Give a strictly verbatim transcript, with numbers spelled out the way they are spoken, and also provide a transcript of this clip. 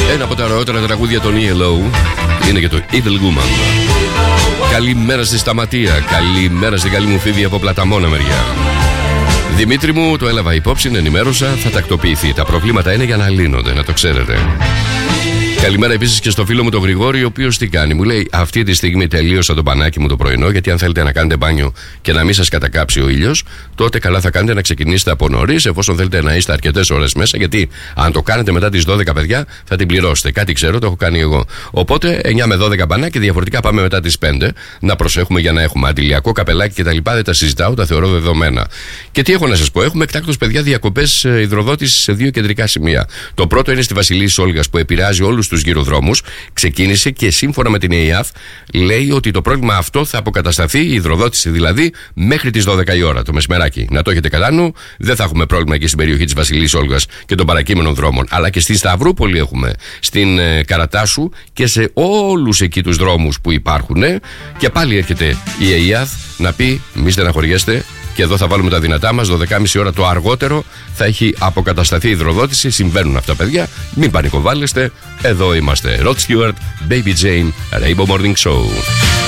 Ένα από τα ωραιότερα τραγούδια των ι ελ ο είναι και το Evil Woman. Καλημέρα στη Σταματία, καλημέρα στην καλή μου φίλη από Πλαταμόνα μεριά. Δημήτρη μου, το έλαβα υπόψη, ενημέρωσα, θα τακτοποιηθεί. Τα προβλήματα είναι για να λύνονται, να το ξέρετε. Καλημέρα επίσης και στο φίλο μου τον Γρηγόρη, ο οποίος τι κάνει. Μου λέει: αυτή τη στιγμή τελείωσα το μπανάκι μου το πρωινό. Γιατί αν θέλετε να κάνετε μπάνιο και να μην σας κατακάψει ο ήλιος, τότε καλά θα κάνετε να ξεκινήσετε από νωρίς, εφόσον θέλετε να είστε αρκετές ώρες μέσα. Γιατί αν το κάνετε μετά τις δώδεκα, παιδιά, θα την πληρώσετε. Κάτι ξέρω, το έχω κάνει εγώ. Οπότε εννιά με δώδεκα μπανάκι, διαφορετικά πάμε μετά τις πέντε. Να προσέχουμε για να έχουμε αντιλιακό καπελάκι κτλ. Δεν τα συζητάω, τα θεωρώ δεδομένα. Και τι έχω να σας πω: έχουμε εκτάκτως, παιδιά, διακοπές υδροδότησης σε δύο κεντρικά σημεία. Το πρώτο είναι στη Βασιλής Όλγας, που επηρεάζει όλους τους γυροδρόμους. Ξεκίνησε και σύμφωνα με την ΕΙΑΘ λέει ότι το πρόβλημα αυτό θα αποκατασταθεί, η υδροδότηση δηλαδή, μέχρι τις δώδεκα η ώρα το μεσημεράκι. Να το έχετε κατά νου, δεν θα έχουμε πρόβλημα εκεί στην περιοχή της Βασιλής Όλγας και των παρακείμενων δρόμων. Αλλά και στη Σταυρούπολη έχουμε, στην ε, Καρατάσου και σε όλους εκεί τους δρόμους που υπάρχουν. Ε, και πάλι έρχεται η ΕΙΑΘ να πει: μη στεναχωριέστε. Και εδώ θα βάλουμε τα δυνατά μας, δώδεκα και μισή ώρα το αργότερο θα έχει αποκατασταθεί η υδροδότηση. Συμβαίνουν αυτά, παιδιά. Μην πανικοβάλλεστε. Εδώ είμαστε. Rod Stewart, Baby Jane, Rainbow Morning Show.